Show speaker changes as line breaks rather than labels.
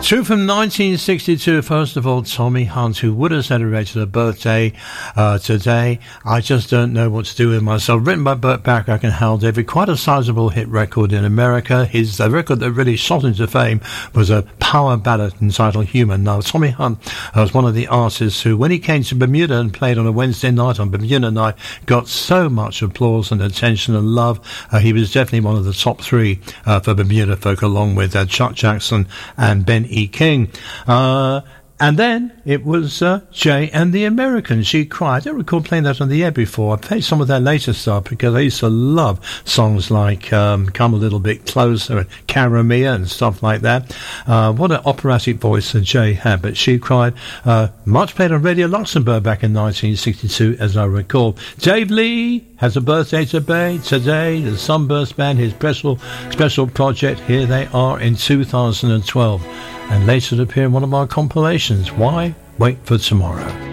Two from 1962. First of all, Tommy Hunt, who would have celebrated a birthday today. I Just Don't Know What to Do With Myself. Written by Burt Bacharach and Hal David. Quite a sizable hit record in America. His record that really shot into fame was a power ballad entitled Human. Now, Tommy Hunt was one of the artists who, when he came to Bermuda and played on a Wednesday night on Bermuda Night, got so much applause and attention and love. He was definitely one of the top three for Bermuda folk, along with Chuck Jackson and Ben E. King. And then it was Jay and the Americans. She Cried. I don't recall playing that on the air before. I played some of their later stuff because I used to love songs like Come a Little Bit Closer and Cara Mia and stuff like that. What an operatic voice that Jay had. But She Cried, much played on Radio Luxembourg back in 1962, as I recall. Dave Lee has a birthday today. The Sunburst Band, his special project. Here they are in 2012. And later to appear in one of our compilations. Why? Wait for Tomorrow.